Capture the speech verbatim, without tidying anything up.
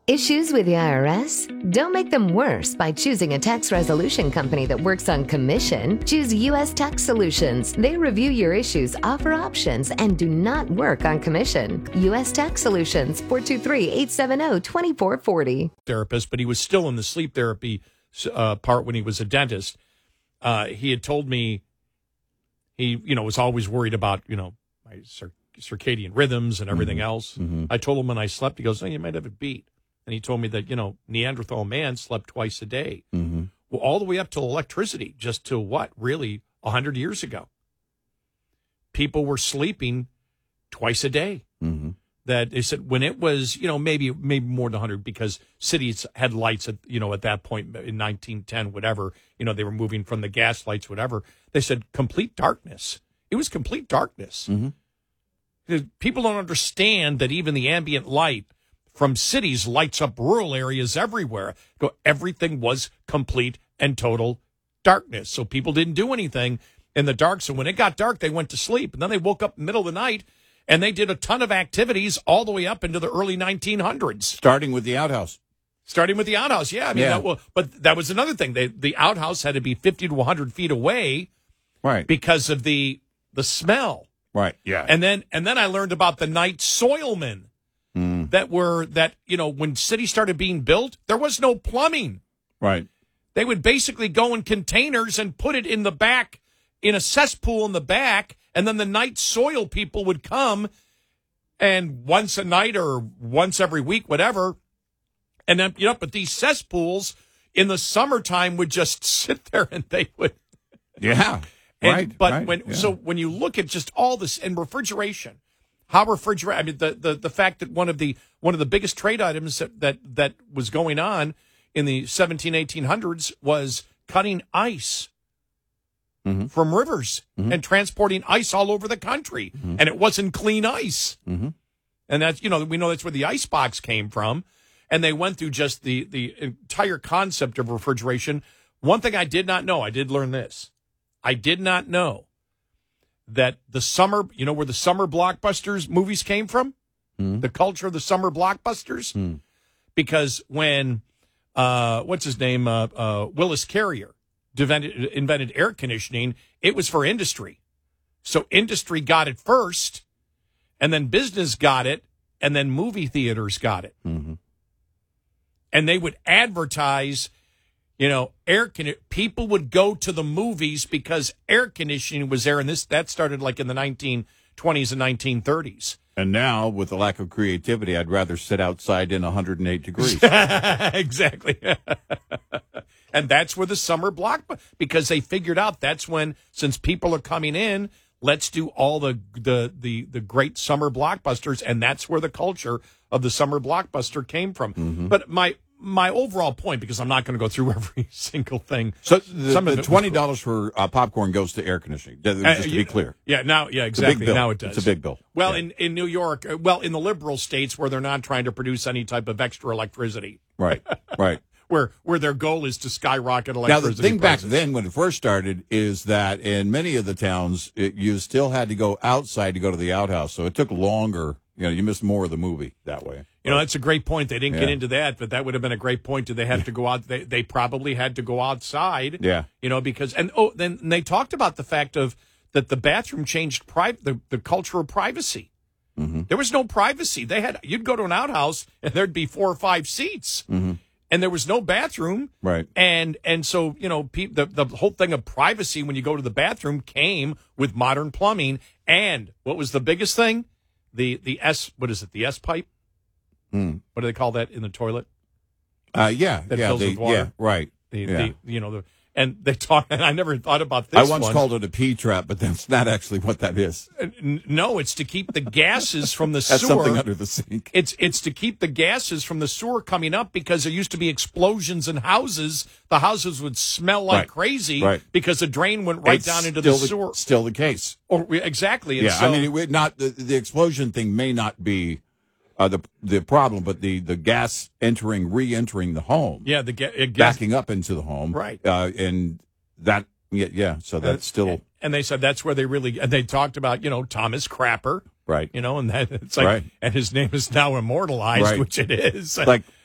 Issues with the I R S? Don't make them worse by choosing a tax resolution company that works on commission. Choose U S Tax Solutions. They review your issues, offer options, and do not work on commission. U S Tax Solutions, four two three, eight seven zero, two four four zero. Therapist, but he was still in the sleep therapy uh, part when he was a dentist. Uh, he had told me he, you know, was always worried about, you know, my cir- circadian rhythms and everything Mm-hmm. else. Mm-hmm. I told him when I slept, he goes, "Oh, you might have it beat." And he told me that, you know, Neanderthal man slept twice a day. Mm-hmm. Well, all the way up to electricity, just to what, really, one hundred years ago. People were sleeping twice a day. Mm-hmm. That they said when it was, you know, maybe maybe more than one hundred because cities had lights at, you know, at that point in nineteen ten, whatever, you know, they were moving from the gas lights, whatever. They said complete darkness. It was complete darkness. Mm-hmm. People don't understand that even the ambient light from cities lights up rural areas everywhere. Go, everything was complete and total darkness. So people didn't do anything in the dark. So when it got dark, they went to sleep. And then they woke up in the middle of the night and they did a ton of activities all the way up into the early nineteen hundreds. Starting with the outhouse. Starting with the outhouse, yeah. I mean, Yeah. That, well, but that was another thing. They, the outhouse had to be fifty to one hundred feet away, Right. because of the the smell. Right. Yeah. And then and then I learned about the night soilmen. Mm. That were, that, you know, when cities started being built, there was no plumbing. Right. They would basically go in containers and put it in the back, in a cesspool in the back, and then the night soil people would come, and once a night or once every week, whatever, and empty up. But these cesspools in the summertime would just sit there and they would. Yeah. And, right. But right, when yeah. so when you look at just all this and refrigeration. How refrigerate? I mean, the, the, the fact that one of the one of the biggest trade items that, that, that was going on in the seventeen, eighteen hundreds was cutting ice mm-hmm. from rivers mm-hmm. and transporting ice all over the country, mm-hmm. and it wasn't clean ice. Mm-hmm. And that's, you know, we know that's where the ice box came from, and they went through just the the entire concept of refrigeration. One thing I did not know, I did learn this, I did not know. That the summer, you know, where the summer blockbusters movies came from, mm. the culture of the summer blockbusters, mm. because when, uh, what's his name, uh, uh, Willis Carrier invented, invented air conditioning, it was for industry. So industry got it first, and then business got it, and then movie theaters got it. Mm-hmm. And they would advertise. You know, air con- people would go to the movies because air conditioning was there, and this that started like in the nineteen twenties and nineteen thirties. And now, with the lack of creativity, I'd rather sit outside in one hundred eight degrees. Exactly. And that's where the summer block, because they figured out that's when, since people are coming in, let's do all the the the, the great summer blockbusters, and that's where the culture of the summer blockbuster came from. Mm-hmm. But my My overall point, because I'm not going to go through every single thing. So the, Some of the it twenty dollars for uh, popcorn goes to air conditioning, just Uh, to yeah, be clear. Yeah, now, yeah, It's a big exactly. bill. Now it does. It's a big bill. Well, Yeah. in, in New York, uh, well, in the liberal states where they're not trying to produce any type of extra electricity, Right, right. where where their goal is to skyrocket Now, electricity the thing back prices. then when it first started is that in many of the towns, it, you still had to go outside to go to the outhouse. So it took longer. You know, you missed more of the movie that way. You know, that's a great point. They didn't get Yeah. into that, but that would have been a great point. Did they have to go out? They, they probably had to go outside. Yeah. You know, because, and oh, then they talked about the fact of that the bathroom changed pri- the, the culture of privacy. Mm-hmm. There was no privacy. They had, you'd go to an outhouse and there'd be four or five seats. Mm-hmm. And there was no bathroom. Right. And and so, you know, pe- the, the whole thing of privacy when you go to the bathroom came with modern plumbing. And what was the biggest thing? The the S, what is it, the S pipe? Mm. What do they call that in the toilet? Uh, yeah, That yeah, fills they- with water. yeah, right. The, Yeah. the you know, the and they talk, and I never thought about this I once one. called it a pea trap, but that's not actually what that is. N- No, it's to keep the gases from the That's sewer. something under the sink. It's it's to keep the gases from the sewer coming up because there used to be explosions in houses. The houses would smell like Right. crazy Right. because the drain went right It's down into the still sewer. Still the case. Or exactly. And Yeah, so, I mean, it would not the, the explosion thing may not be uh, the the problem, but the, the gas entering, re-entering the home, yeah, the ga- it gas, backing up into the home, Right. Uh, and that, yeah, yeah. So that's still And they said that's where they really. And they talked about you know Thomas Crapper, right. you know, and that it's like, Right. and his name is now immortalized, Right. which it is. Like